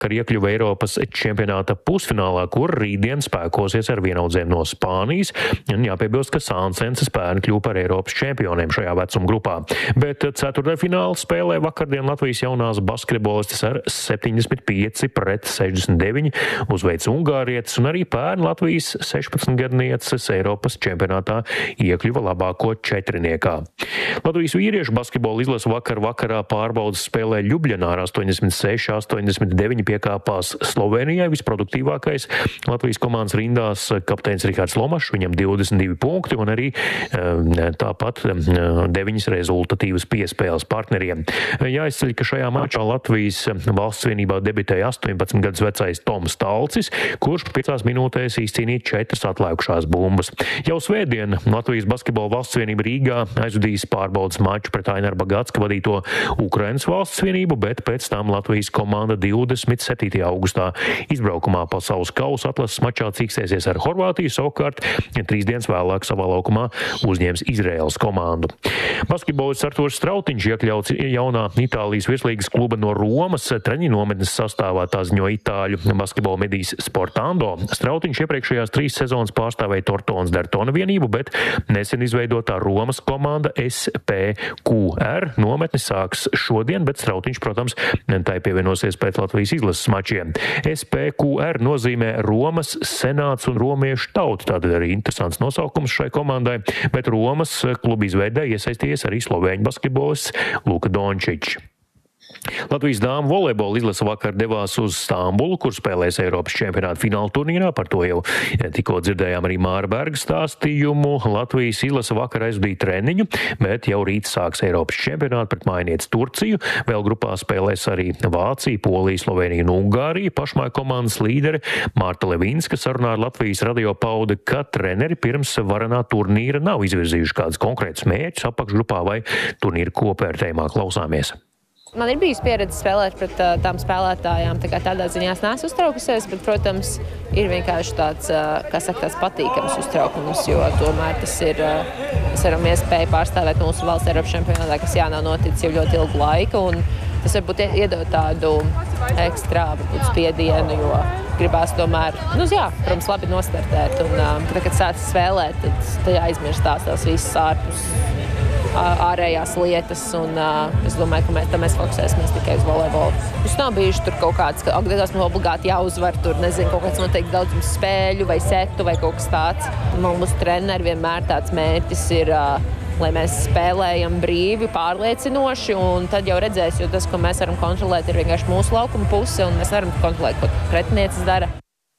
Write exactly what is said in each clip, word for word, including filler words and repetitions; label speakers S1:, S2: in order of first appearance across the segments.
S1: vakar iekļuva Eiropas čempionāta pusfinālā, kur rītdien spēkosies ar vienaudzēm no Spānijas. Un jāpiebilst, ka Sānsenses bērni kļuva par Eiropas čempioniem šajā vecuma grupā. Bet ceturtdaļfināla spēlē vakardien Latvijas jaunās basketbolistes ar septiņdesmit pieci pret sešdesmit deviņi uzveic ungārietis, un arī pērn Latvijas sešpadsmitgadnieces Eiropas čempionātā iekļuva labāko četriniekā. Latvijas vīriešu basketbola izlase vakar vakarā pārbaudas spēlē Ļubļanā ar astoņdesmit seši astoņdesmit deviņi piekāpās Slovenijai. Visproduktīvākais Latvijas komandas rindās kapteinis Rihards Lomašs, viņam divdesmit divi punkti un arī tāpat deviņas rezultatīvas piespēles partneriem. Jāizceļ, ka šajā mačā Latvijas valsts vienībā debitēja astoņpadsmit gadus vecais Toms Talcis, kurš piecās minūtēs izcīnīja četras atlikušās bumbas. Jau svētdien Latvijas basketbola valsts vienība Rīgā aizvadīs pārbaudas maču pret Aināru Bagātska vadīto Ukrainas valsts vienību, bet pēc tam Latvijas komanda divdesmit septītajā augustā izbraukumā pasaules kausa atlases mačā cīksies ar Horvātiju, savukārt trīs dienas vēlāk savā laukumā uzņems Izraēlas komandu. Basketbolists Arturs Strautiņš iekļauts jaunā Itālijas virslīgas kluba no Romas treniņu nometnes sastāvā, tā ziņo itāļu basketbola medijas Sportando. Strautiņš iepriekšējās trīs sezonas pārstāvēja Tortonas Dertona vienību, bet nesen izveidotā Romas komanda S P Q R nometni sāks šodien, bet Strautiņš, protams, tai pievienosies pēc Latvijas izlases mačiem. S P Q R nozīmē Romas senāts un romiešu tauta, tātad arī interesants nosaukums šai komandai, bet Romas kluba izveidē iesaistījies arī slovēņu basketbolists Luka Dončičs. Latvijas dāmu volejbola izlase vakar devās uz Stambulu, kur spēlēs Eiropas čempionāta fināla turnīrā. Par to jau tikko dzirdējām arī Māra Berga stāstījumu. Latvijas izlase vakar aizvadīja treniņu, bet jau rīt sāks Eiropas čempionātu pret mājinieci Turciju. Vēl grupā spēlēs arī Vācija, Polija, Slovenija un Ungārija. Pašmāja komandas līdere Mārta Levinska sarunā ar Latvijas radio pauda, ka treneri pirms varanā turnīra nav izvirzījuši kādus konkrētus mērķus apakšgrupā vai turnīra kopvērtējumā. Klausāmies.
S2: Man ir bijusi pieredze spēlēt pret uh, tām spēlētājām, tā kā tādā ziņā es neesmu uztraukusies, bet, protams, ir vienkārši tāds, uh, kā saka, tāds patīkams uztraukums, jo tomēr tas ir, uh, mēs varam iespēju pārstāvēt mūsu valsts Eiropas čempionātā, kas jā, nav noticis jau ļoti ilgu laiku, un tas varbūt iedod tādu ekstrā, varbūt spiedienu, jo gribās tomēr, nu jā, protams, labi nostartēt, un uh, tad, kad sāc spēlēt, tad, tad aizmirstās tās visas ārpus ārējās lietas, un uh, es domāju, ka mēs, mēs fokusēsimies tikai uz volejbolu. Mums nav bijuši tur kaut kāds, ka gadās mums obligāti jāuzvar, tur, nezinu, kaut kāds noteikti daudzums spēļu vai setu vai kaut kas tāds. Mums treneri vienmēr tāds mērķis ir, uh, lai mēs spēlējam brīvi, pārliecinoši, un tad jau redzēs, jo tas, ko mēs varam kontrolēt, ir vienkārši mūsu laukuma puse, un mēs varam kontrolēt, ko pretinieces dara.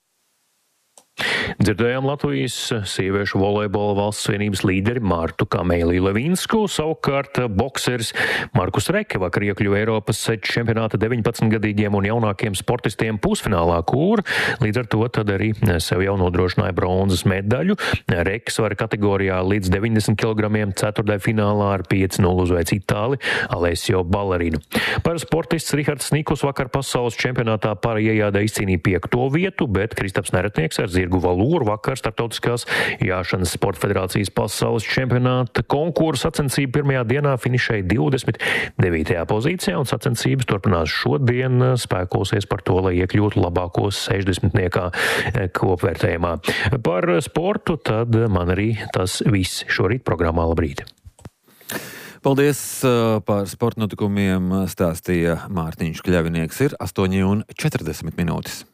S1: Dzirdējām Latvijas sieviešu volejbola valsts vienības līderi Mārtu Kamēliju Levinsku, savukārt bokseris Markus Reke vakar iekļuva Eiropas čempionāta deviņpadsmitgadīgiem un jaunākiem sportistiem pusfinālā, kur līdz ar to tad arī sev jau nodrošināja bronzas medaļu. Reke svara kategorijā līdz deviņdesmit kilogramiem ceturtdaļfinālā ar pieci nulle uzveic Itāli Alessio Ballerinu. Par sportists Rihards Nikus vakar pasaules čempionātā pārējājādā izcīnīja piekto vietu, bet Kristaps Neretnieks ar zirgu valūru vakar starptautiskās jāšanas sporta federācijas pasaules čempionāta konkursa sacensību pirmajā dienā finišēja divdesmit devītajā pozīcijā, un sacensības turpinās šodien, spēkosies par to, lai iekļūtu labākos sešdesmitniekā kopvērtējumā. Par sportu tad man arī tas viss šorīt programmā. Labrīt!
S3: Paldies par sporta notikumiem, stāstīja Mārtiņš Kļavinieks. Ir astoņi un četrdesmit minūtes.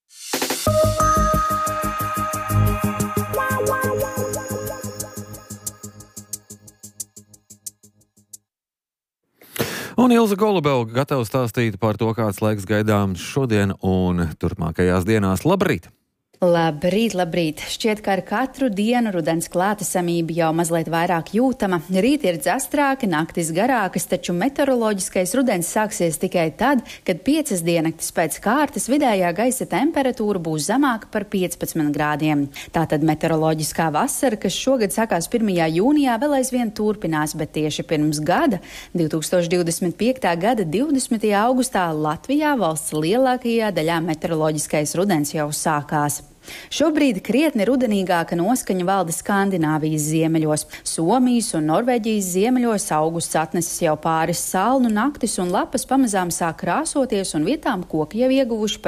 S3: Un Ilza Golubelga gatava stāstīt par to, kāds laiks gaidāms šodien un turpmākajās dienās. Labrīt!
S4: Labrīt, labrīt! Šķiet, ka ar katru dienu rudens klātesamība jau mazliet vairāk jūtama. Rīt ir dzastrāki, naktis garākas, taču meteoroloģiskais rudens sāksies tikai tad, kad piecas diennaktis pēc kārtas vidējā gaisa temperatūra būs zemāka par piecpadsmit grādiem. Tātad meteoroloģiskā vasara, kas šogad sākās pirmajā jūnijā, vēl aizvien turpinās, bet tieši pirms gada, divi tūkstoši divdesmit piektā gada divdesmitajā augustā Latvijā valsts lielākajā daļā meteoroloģiskais rudens jau sākās. Šobrīd krietni rudenīgāka noskaņa valda Skandināvijas ziemeļos. Somijas un Norvēģijas ziemeļos augusts atnesis jau pāris salnu naktis un lapas pamazām sāk krāsoties un vietām koki jau ieguvuši